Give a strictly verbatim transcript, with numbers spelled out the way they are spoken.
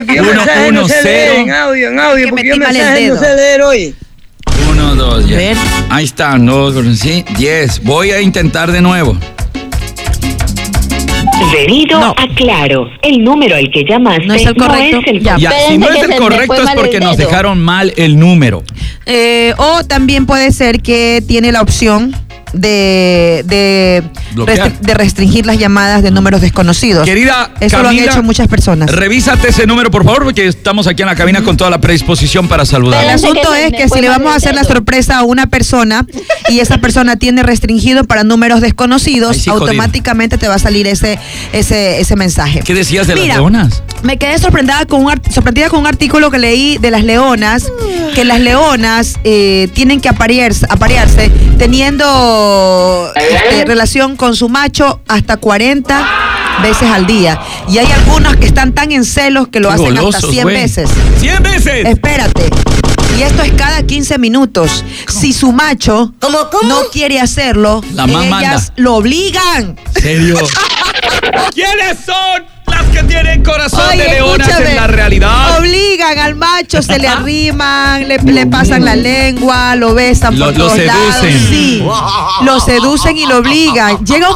Yo Uno, mensajes uno, no sé leer cero. en audio, en audio, Que porque metí yo mal el mensajes no dedo. sé leer hoy. Uno, dos, ya. A ver. Ahí está, dos, sí, diez. Voy a intentar de nuevo. Debido No. a Claro, el número al que llamaste No es el correcto. no es el Ya. Ya, si no Espérense es que el se me correcto fue es mal porque el nos dedo. dejaron mal el número. Eh, o también puede ser que tiene la opción de, de, Bloquear. restri- de restringir las llamadas de números desconocidos. Querida Eso lo han Camila, hecho muchas personas. Revísate ese número, por favor, porque estamos aquí en la cabina con toda la predisposición para saludar. El Espérense asunto que se es me que fue si le mal vamos a el hacer la dedo. sorpresa a una persona y esa persona tiene restringido para números desconocidos, Ay, sí, jodido. automáticamente te va a salir ese, ese, ese mensaje. ¿Qué decías de Mira, las leonas? Me quedé sorprendida con, un art- sorprendida con un artículo que leí de las leonas, que las leonas eh, tienen que aparearse, aparearse teniendo este, relación con su macho hasta cuarenta veces al día. Y hay algunos que están tan en celos que lo Qué hacen golosos, hasta cien güey. veces. ¡cien veces! Espérate. Y esto es cada quince minutos. Si su macho no quiere hacerlo, La mamá ellas manda. lo obligan. ¿Serio? ¿Quiénes son las que tienen corazón Oye, de leonas escúchame, en la realidad? Obligan al macho, se le arriman, le, le pasan la lengua, lo besan Lo- por lo todos lados. seducen. Sí, lo seducen y lo obligan. Llega un